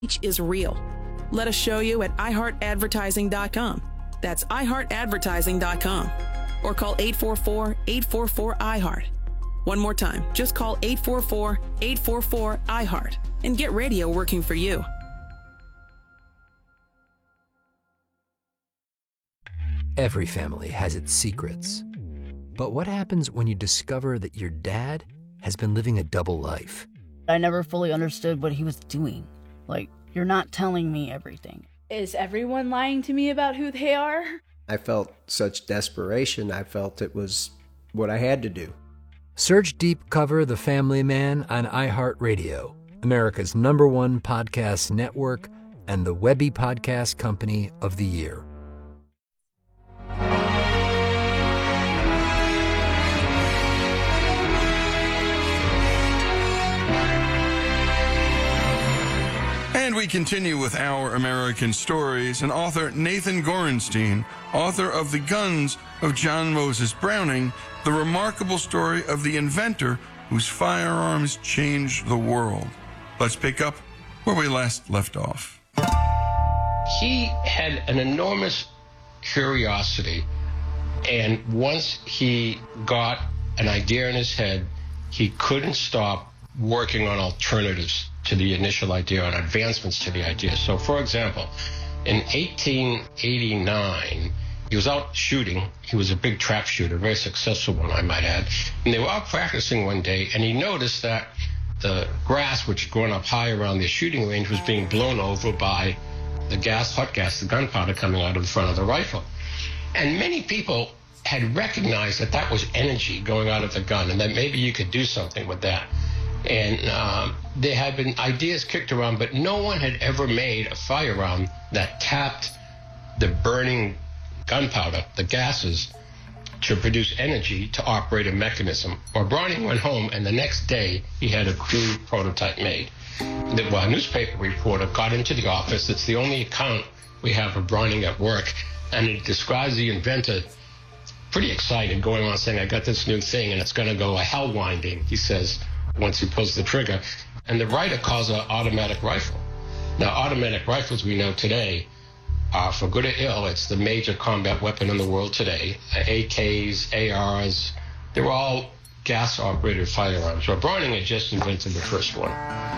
is real. Let us show you at iHeartAdvertising.com. That's iHeartAdvertising.com. Or call 844-844-iHeart. One more time, just call 844-844-iHeart and get radio working for you. Every family has its secrets. But what happens when you discover that your dad has been living a double life? I never fully understood what he was doing. Like, you're not telling me everything. Is everyone lying to me about who they are? I felt such desperation. I felt it was what I had to do. Search Deep Cover The Family Man on iHeartRadio, America's #1 podcast network and the Webby Podcast Company of the Year. And we continue with Our American Stories, and author Nathan Gorenstein, author of The Guns of John Moses Browning, the remarkable story of the inventor whose firearms changed the world. Let's pick up where we last left off. He had an enormous curiosity, and once he got an idea in his head, he couldn't stop working on alternatives to the initial idea, on advancements to the idea. So, for example, in 1889, he was out shooting. He was a big trap shooter, a very successful one, I might add. And they were out practicing one day, and he noticed that the grass, which had grown up high around the shooting range, was being blown over by the gas, hot gas, the gunpowder coming out of the front of the rifle. And many people had recognized that that was energy going out of the gun, and that maybe you could do something with that. And there had been ideas kicked around, but no one had ever made a firearm that tapped the burning gunpowder, the gases, to produce energy to operate a mechanism. Well, Browning went home, and the next day he had a crude prototype made. A newspaper reporter got into the office. It's the only account we have of Browning at work, and it describes the inventor pretty excited, going on saying, "I got this new thing, and it's going to go a hell winding," he says, once he pulls the trigger. And the writer calls it an automatic rifle. Now, automatic rifles we know today are, for good or ill, it's the major combat weapon in the world today. AKs, ARs, they're all gas-operated firearms. Well, Browning had just invented the first one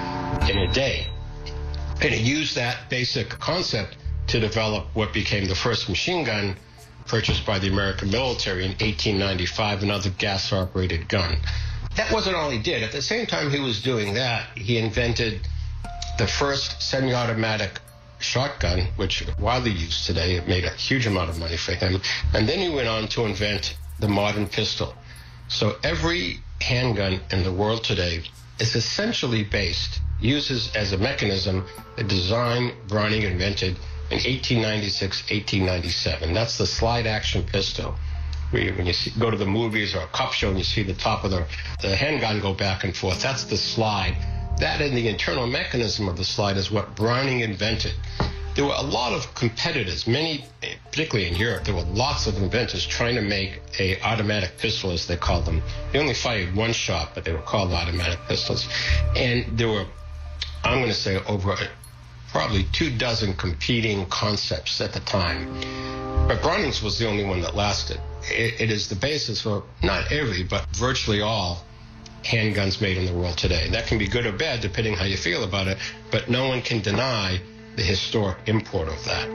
in a day. And he used that basic concept to develop what became the first machine gun purchased by the American military in 1895, another gas-operated gun. That wasn't all he did. At the same time he was doing that, he invented the first semi-automatic shotgun, which is widely used today. It made a huge amount of money for him. And then he went on to invent the modern pistol. So every handgun in the world today is essentially uses as a mechanism a design Browning invented in 1896, 1897. That's the slide action pistol. When you go to the movies or a cop show and you see the top of the handgun go back and forth, that's the slide. That and the internal mechanism of the slide is what Browning invented. There were a lot of competitors, many, particularly in Europe, there were lots of inventors trying to make a automatic pistol, as they called them. They only fired one shot, but they were called automatic pistols. And there were, I'm going to say, over probably 24 competing concepts at the time. But Browning's was the only one that lasted. It is the basis for not every, but virtually all handguns made in the world today. That can be good or bad, depending how you feel about it, but no one can deny the historic import of that.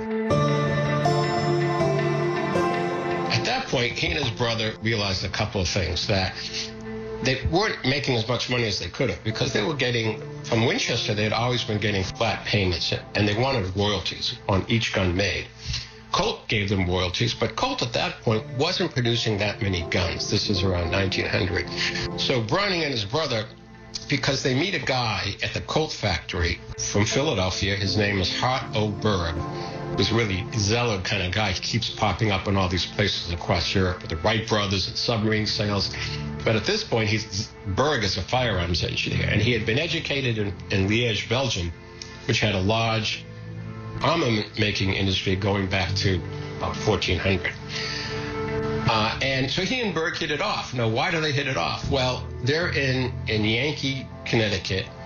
At that point, he and his brother realized a couple of things, that they weren't making as much money as they could have, because they were getting, from Winchester, they had always been getting flat payments, and they wanted royalties on each gun made. Colt gave them royalties, but Colt at that point wasn't producing that many guns. This is around 1900. So Browning and his brother, because they meet a guy at the Colt factory from Philadelphia, his name is Hart O'Berg, who's really a zealot kind of guy. He keeps popping up in all these places across Europe with the Wright brothers and submarine sales. But at this point, Berg is a firearms engineer, and he had been educated in Liège, Belgium, which had a large armament-making industry going back to about 1400. And so he and Berg hit it off. Now, why do they hit it off? Well, they're in Yankee, Connecticut,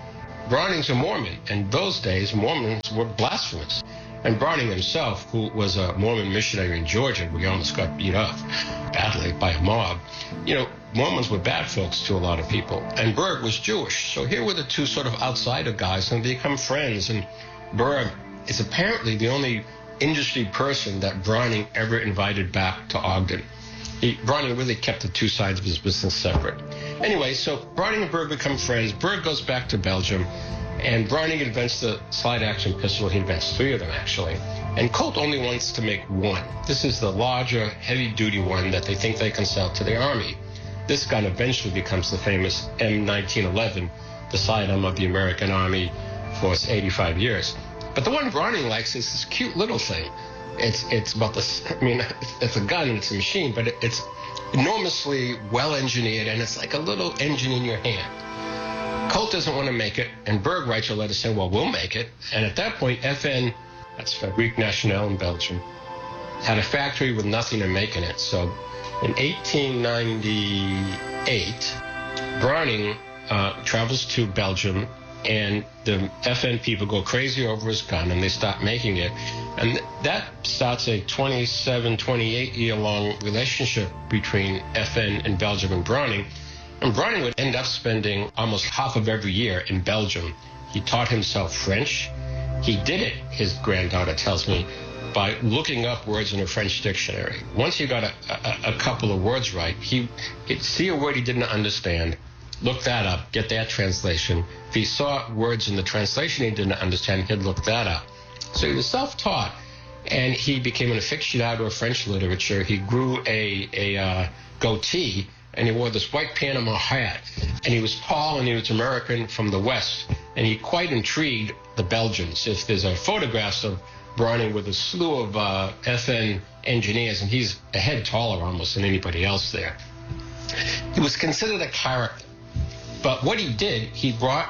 Browning's a Mormon, and those days Mormons were blasphemous. And Browning himself, who was a Mormon missionary in Georgia, we almost got beat up badly by a mob. You know, Mormons were bad folks to a lot of people. And Berg was Jewish. So here were the two sort of outsider guys, and they become friends. And Berg is apparently the only industry person that Browning ever invited back to Ogden. Browning really kept the two sides of his business separate. Anyway, so Browning and Berg become friends. Berg goes back to Belgium. And Browning invents the slide-action pistol. He invents 3 of them, actually. And Colt only wants to make one. This is the larger, heavy-duty one that they think they can sell to the Army. This gun eventually becomes the famous M1911, the sidearm of the American Army for its 85 years. But the one Browning likes is this cute little thing. It's about this, I mean, it's a gun and it's a machine, but it's enormously well-engineered, and it's like a little engine in your hand. Colt doesn't want to make it, and Berg writes a letter saying, well, we'll make it. And at that point, FN, that's Fabrique Nationale in Belgium, had a factory with nothing to make in it. So in 1898, Browning travels to Belgium, and the FN people go crazy over his gun, and they stop making it. And that starts a 27, 28-year-long relationship between FN and Belgium and Browning. And Browning would end up spending almost half of every year in Belgium. He taught himself French. He did it, his granddaughter tells me, by looking up words in a French dictionary. Once he got a couple of words right, he'd see a word he didn't understand, look that up, get that translation. If he saw words in the translation he didn't understand, he'd look that up. So he was self-taught, and he became an aficionado of French literature. He grew a goatee, and he wore this white Panama hat, and he was tall, and he was American from the West, and he quite intrigued the Belgians. If there's photographs of Browning with a slew of FN engineers, and he's a head taller almost than anybody else there. He was considered a character, but what he did, he brought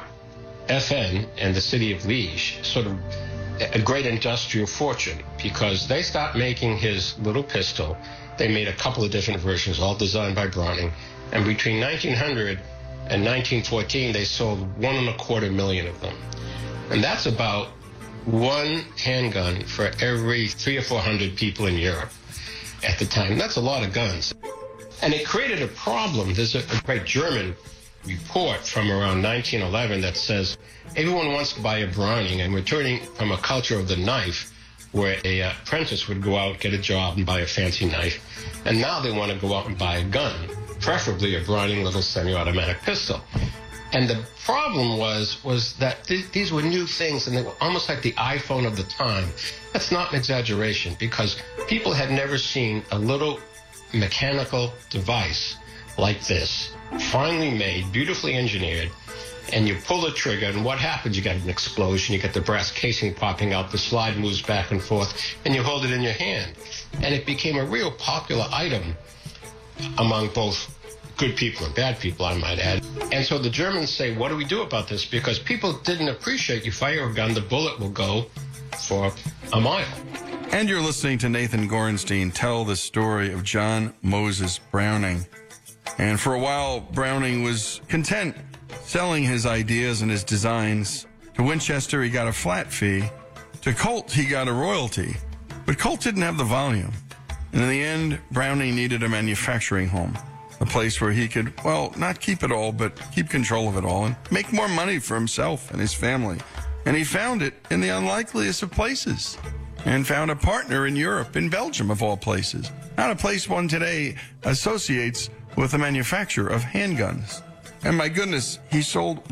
FN and the city of Liège sort of a great industrial fortune, because they stopped making his little pistol. They made a couple of different versions, all designed by Browning. And between 1900 and 1914, they sold 1.25 million of them. And that's about one handgun for every 300 or 400 people in Europe at the time. That's a lot of guns. And it created a problem. There's a great German report from around 1911 that says everyone wants to buy a Browning, and we're turning from a culture of the knife where a apprentice would go out, get a job, and buy a fancy knife. And now they want to go out and buy a gun, preferably a Browning little semi-automatic pistol. And the problem was that these were new things, and they were almost like the iPhone of the time. That's not an exaggeration, because people had never seen a little mechanical device like this, finely made, beautifully engineered, and you pull the trigger, and what happens? You get an explosion, you get the brass casing popping out, the slide moves back and forth, and you hold it in your hand. And it became a real popular item among both good people and bad people, I might add. And so the Germans say, what do we do about this? Because people didn't appreciate, you fire a gun, the bullet will go for a mile. And you're listening to Nathan Gorenstein tell the story of John Moses Browning. And for a while, Browning was content selling his ideas and his designs. To Winchester, he got a flat fee. To Colt, he got a royalty. But Colt didn't have the volume. And in the end, Browning needed a manufacturing home, a place where he could, well, not keep it all, but keep control of it all and make more money for himself and his family. And he found it in the unlikeliest of places, and found a partner in Europe, in Belgium of all places. Not a place one today associates with the manufacture of handguns. And my goodness, he sold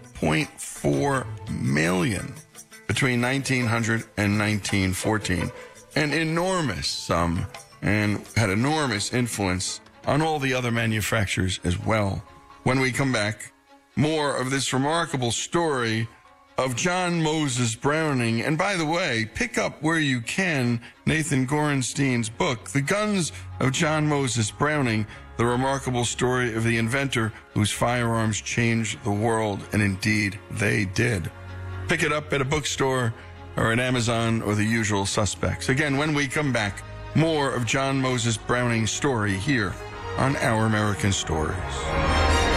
1.4 million between 1900 and 1914. An enormous sum, and had enormous influence on all the other manufacturers as well. When we come back, more of this remarkable story of John Moses Browning. And by the way, pick up where you can Nathan Gorenstein's book, The Guns of John Moses Browning, the remarkable story of the inventor whose firearms changed the world, and indeed they did. Pick it up at a bookstore or at Amazon or the usual suspects. Again, when we come back, more of John Moses Browning's story here on Our American Stories.